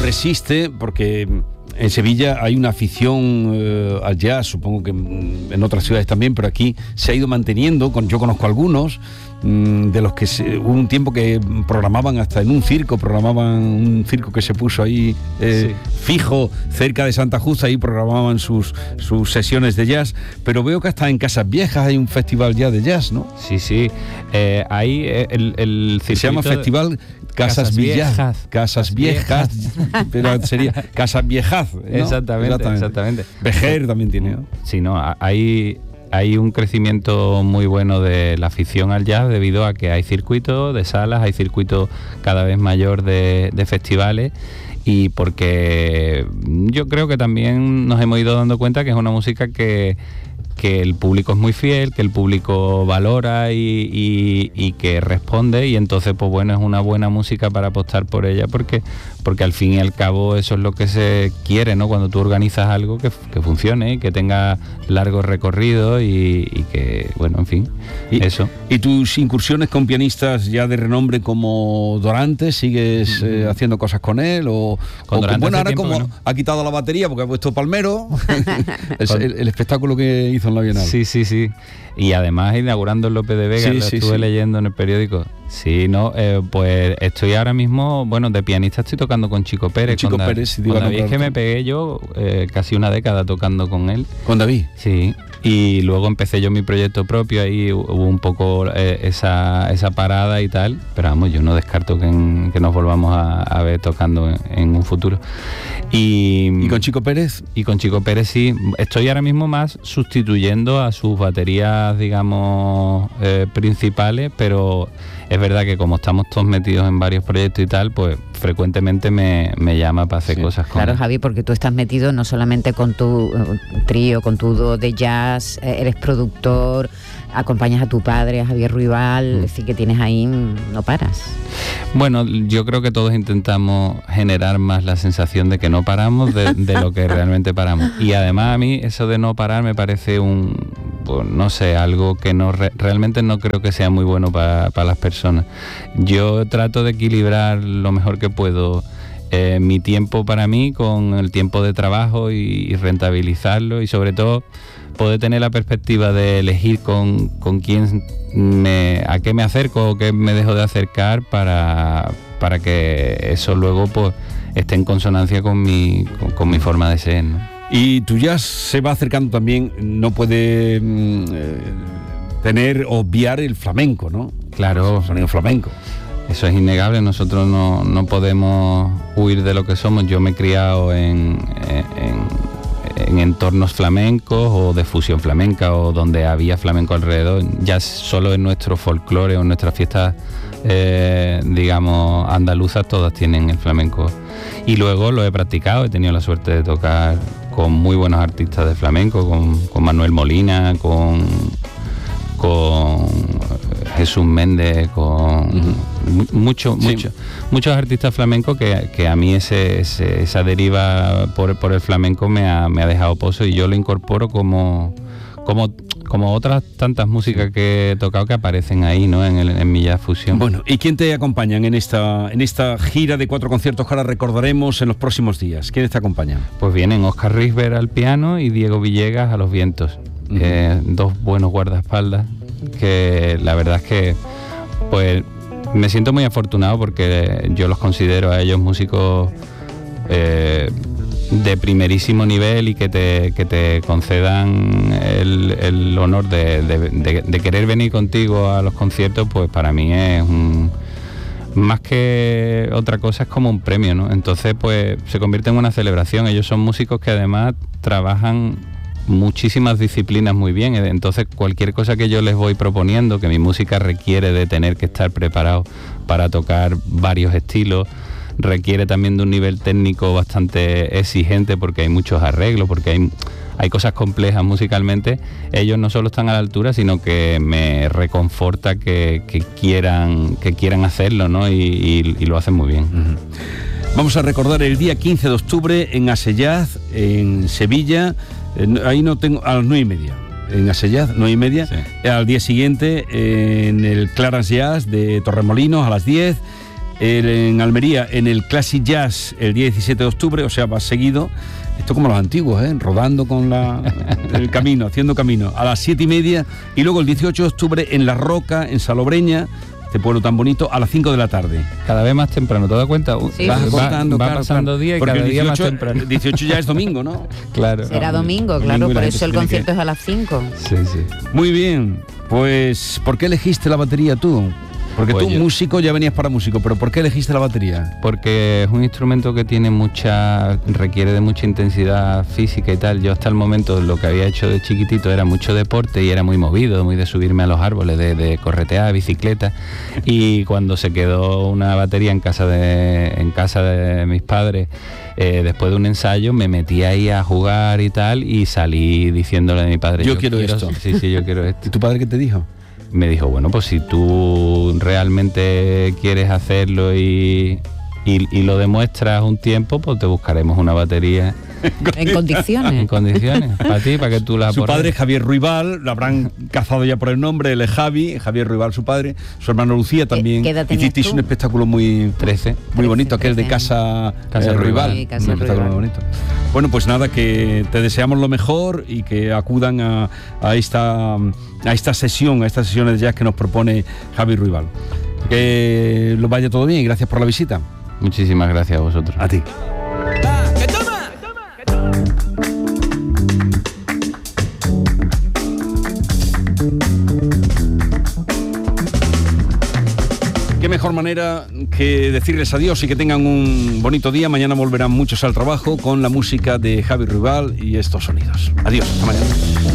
resiste, porque en Sevilla hay una afición al jazz, supongo que en otras ciudades también, pero aquí se ha ido manteniendo. Yo conozco algunos de los que hubo un tiempo que programaban hasta en un circo que se puso ahí fijo cerca de Santa Justa, ahí programaban sus sesiones de jazz, pero veo que hasta en Casas Viejas hay un festival ya de jazz, ¿no? Sí, ahí el circuito se llama Festival Casas Viejas, pero sería Casas Viejas, ¿no? Exactamente. Vejer también tiene, ¿no? Sí, no, hay un crecimiento muy bueno de la afición al jazz debido a que hay circuitos de salas, hay circuitos cada vez mayor de festivales, y porque yo creo que también nos hemos ido dando cuenta que es una música que el público es muy fiel, que el público valora y que responde, y entonces pues bueno, es una buena música para apostar por ella, porque al fin y al cabo eso es lo que se quiere, ¿no? Cuando tú organizas algo que funcione, que tenga largo recorrido y que, bueno, en fin, eso. ¿Y tus incursiones con pianistas ya de renombre como Dorantes, sigues haciendo cosas con él? Bueno, ahora como no. Ha quitado la batería porque ha puesto Palmero, el espectáculo que hizo en la Bienal. Sí. Y además inaugurando el López de Vega, estuve leyendo en el periódico. Sí, no, pues estoy ahora mismo, bueno, de pianista estoy tocando con Chico Pérez. Con Pérez, con David, es que me pegué yo casi una década tocando con él. ¿Con David? Sí. Y luego empecé yo mi proyecto propio, ahí hubo un poco esa parada y tal, pero vamos, yo no descarto que nos volvamos a ver tocando en un futuro. ¿Y con Chico Pérez? Y con Chico Pérez sí, estoy ahora mismo más sustituyendo a sus baterías, digamos, principales, pero es verdad que como estamos todos metidos en varios proyectos y tal, pues frecuentemente me llama para hacer cosas con Claro, Javi, porque tú estás metido no solamente con tu trío, con tu dúo de jazz, eres productor, acompañas a tu padre, a Javier Ruibal, es decir, que tienes ahí, no paras. Bueno, yo creo que todos intentamos generar más la sensación de que no paramos de lo que realmente paramos. Y además a mí eso de no parar me parece pues, no sé, algo que realmente no creo que sea muy bueno para las personas. Yo trato de equilibrar lo mejor que puedo mi tiempo para mí con el tiempo de trabajo y rentabilizarlo, y sobre todo poder tener la perspectiva de elegir con quién a qué me acerco o qué me dejo de acercar para que eso luego pues esté en consonancia con mi forma de ser, ¿no? Y tu jazz se va acercando también, no puede obviar el flamenco, ¿no? Claro. El sonido flamenco. Eso es innegable, nosotros no podemos huir de lo que somos. Yo me he criado en entornos flamencos o de fusión flamenca o donde había flamenco alrededor. Ya solo en nuestro folclore o en nuestras fiestas, digamos, andaluzas, todas tienen el flamenco. Y luego lo he practicado, he tenido la suerte de tocar con muy buenos artistas de flamenco, con Manuel Molina, con Jesús Méndez, con muchos artistas flamencos que a mí esa deriva por el flamenco me ha dejado pozo, y yo lo incorporo como otras tantas músicas que he tocado que aparecen ahí, ¿no? en mi jazz fusión. Bueno, ¿y quién te acompaña en esta gira de 4 conciertos que ahora recordaremos en los próximos días? ¿Quiénes te acompañan? Pues vienen Óscar Risber al piano y Diego Villegas a los vientos. Dos buenos guardaespaldas que la verdad es que pues me siento muy afortunado porque yo los considero a ellos músicos de primerísimo nivel, y que te concedan el honor de querer venir contigo a los conciertos, pues para mí es más que otra cosa, es como un premio, ¿no? Entonces pues se convierte en una celebración. Ellos son músicos que además trabajan muchísimas disciplinas muy bien, entonces cualquier cosa que yo les voy proponiendo, que mi música requiere de tener que estar preparado para tocar varios estilos, requiere también de un nivel técnico bastante exigente porque hay muchos arreglos, porque hay cosas complejas musicalmente. Ellos no solo están a la altura, sino que me reconforta que quieran hacerlo, ¿no? Y lo hacen muy bien. Vamos a recordar el día 15 de octubre en Asellaz, en Sevilla. Ahí no tengo, a las 9:30 en Asellaz, 9:30. Sí. Al día siguiente en el Clarence Jazz de Torremolinos a las 10. en Almería, en el Classic Jazz, el día 17 de octubre, o sea, va seguido. Esto como los antiguos, rodando con el camino, haciendo camino, a las 7:30, y luego el 18 de octubre en La Roca, en Salobreña, este pueblo tan bonito, a las 5 de la tarde. Cada vez más temprano, ¿te das cuenta? Sí, va claro, pasando día y porque cada el 18, día más temprano. El 18 ya es domingo, ¿no? Claro. Será domingo, domingo, claro, y la por gente eso el se tiene concierto que- es a las 5. Sí, sí. Muy bien, pues ¿por qué elegiste la batería tú? Porque Pues tú, yo- músico, ya venías para músico, pero ¿por qué elegiste la batería? Porque es un instrumento que tiene requiere de mucha intensidad física y tal. Yo hasta el momento lo que había hecho de chiquitito era mucho deporte y era muy movido, muy de subirme a los árboles, de corretear, bicicleta. Y cuando se quedó una batería en casa de mis padres, después de un ensayo me metí ahí a jugar y tal, y salí diciéndole a mi padre: Yo quiero esto. Sí, yo quiero esto. ¿Y tu padre qué te dijo? Me dijo: bueno, pues si tú realmente quieres hacerlo y lo demuestras un tiempo, pues te buscaremos una batería En en condiciones. condiciones para ti, para que tú la Su aporres. padre es Javier Ruibal, lo habrán cazado ya por el nombre, él es Javier Ruibal su padre, su hermano Lucía también. ¿Qué edad tenías Hicisteis tú? un espectáculo muy 13. muy bonito, 13. aquel de Casa Ruibal. Sí, Casa Un espectáculo Ruibal. muy bonito. Bueno, pues nada, que te deseamos lo mejor y que acudan a esta sesión, a estas sesiones de jazz que nos propone Javier Ruibal. Que lo vaya todo bien y gracias por la visita. Muchísimas gracias a vosotros. A ti. Qué mejor manera que decirles adiós y que tengan un bonito día. Mañana volverán muchos al trabajo con la música de Javi Ruibal y estos sonidos. Adiós, hasta mañana.